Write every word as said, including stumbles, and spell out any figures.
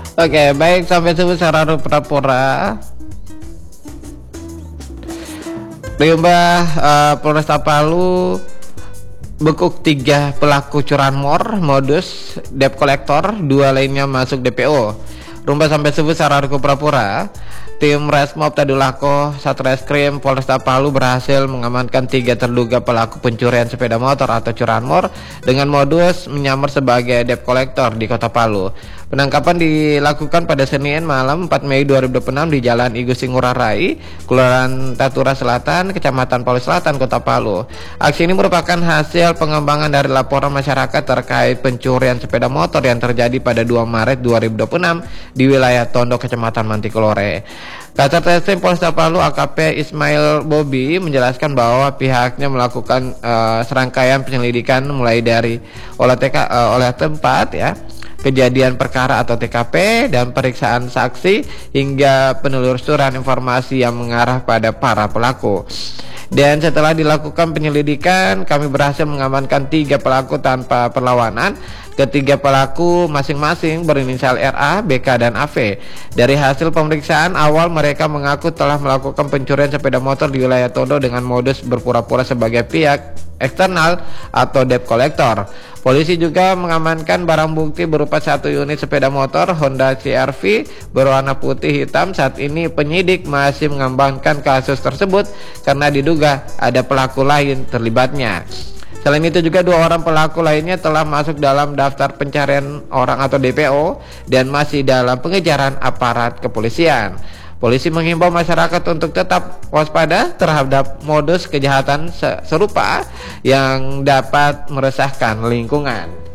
Oke, baik, sampai sebut Sararo Prapora. Limbah uh, Polresta Palu bekuk tiga pelaku curanmor modus debt collector, dua lainnya masuk D P O. Rumah sampai sebut Sararo Prapora. Tim Resmob Tadulako Satreskrim Polresta Palu berhasil mengamankan tiga terduga pelaku pencurian sepeda motor atau curanmor dengan modus menyamar sebagai debt collector di Kota Palu. Penangkapan dilakukan pada Senin malam empat Mei dua ribu dua puluh enam di Jalan I Gusti Ngurah Rai, Kelurahan Tatura Selatan, Kecamatan Palu Selatan, Kota Palu. Aksi ini merupakan hasil pengembangan dari laporan masyarakat terkait pencurian sepeda motor yang terjadi pada dua Maret dua ribu dua puluh enam di wilayah Tondo, Kecamatan Mantikelore. Kasat Reskrim Polresta Palu A K P Ismail Bobi menjelaskan bahwa pihaknya melakukan uh, serangkaian penyelidikan mulai dari olah T K, uh, olah tempat ya, kejadian perkara atau T K P dan periksaan saksi hingga penelusuran informasi yang mengarah pada para pelaku. Dan setelah dilakukan penyelidikan, kami berhasil mengamankan tiga pelaku tanpa perlawanan. Ketiga pelaku masing-masing berinisial R A, B K, dan A V. Dari hasil pemeriksaan awal, mereka mengaku telah melakukan pencurian sepeda motor di wilayah Tondo dengan modus berpura-pura sebagai pihak eksternal atau debt collector. Polisi juga mengamankan barang bukti berupa satu unit sepeda motor Honda C R V berwarna putih hitam. Saat ini penyidik masih mengembangkan kasus tersebut karena diduga ada pelaku lain terlibatnya. Selain itu juga dua orang pelaku lainnya telah masuk dalam daftar pencarian orang atau D P O dan masih dalam pengejaran aparat kepolisian. Polisi menghimbau masyarakat untuk tetap waspada terhadap modus kejahatan serupa yang dapat meresahkan lingkungan.